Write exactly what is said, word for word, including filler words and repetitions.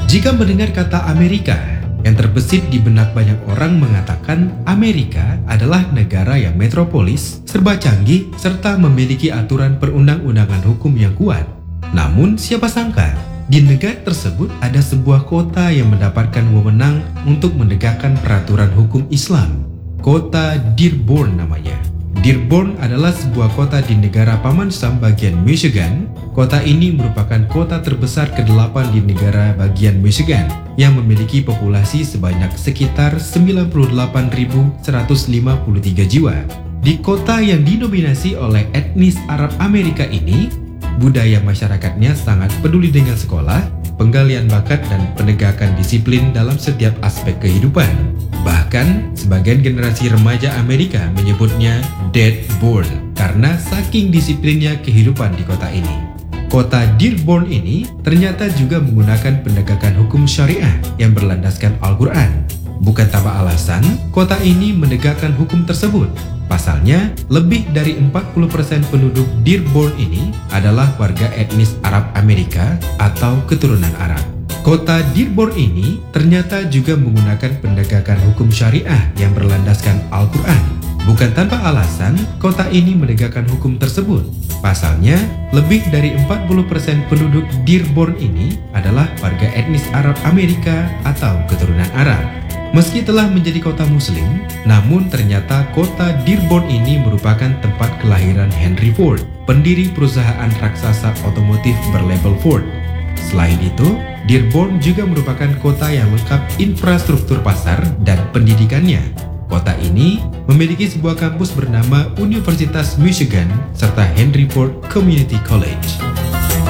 Jika mendengar kata Amerika, yang terbesit di benak banyak orang mengatakan Amerika adalah negara yang metropolis, serba canggih, serta memiliki aturan perundang-undangan hukum yang kuat. Namun siapa sangka, di negara tersebut ada sebuah kota yang mendapatkan wewenang untuk menegakkan peraturan hukum Islam. Kota Dearborn namanya. Dearborn adalah sebuah kota di negara Paman Sam bagian Michigan. Kota ini merupakan kota terbesar kedelapan di negara bagian Michigan yang memiliki populasi sebanyak sekitar sembilan puluh delapan ribu seratus lima puluh tiga jiwa. Di kota yang didominasi oleh etnis Arab Amerika ini, budaya masyarakatnya sangat peduli dengan sekolah, penggalian bakat, dan penegakan disiplin dalam setiap aspek kehidupan. Bahkan, sebagian generasi remaja Amerika menyebutnya Deadborn karena saking disiplinnya kehidupan di kota ini. Kota Dearborn ini ternyata juga menggunakan penegakan hukum syariah yang berlandaskan Al-Quran. Bukan tanpa alasan, kota ini menegakkan hukum tersebut. Pasalnya, lebih dari empat puluh persen penduduk Dearborn ini adalah warga etnis Arab Amerika atau keturunan Arab. Kota Dearborn ini ternyata juga menggunakan penegakan hukum syariah yang berlandaskan Al-Quran. Bukan tanpa alasan, kota ini menegakkan hukum tersebut. Pasalnya, lebih dari empat puluh persen penduduk Dearborn ini adalah warga etnis Arab Amerika atau keturunan Arab. Meski telah menjadi kota muslim, namun ternyata kota Dearborn ini merupakan tempat kelahiran Henry Ford, pendiri perusahaan raksasa otomotif berlabel Ford. Selain itu, Dearborn juga merupakan kota yang lengkap infrastruktur pasar dan pendidikannya. Kota ini memiliki sebuah kampus bernama Universitas Michigan serta Henry Ford Community College.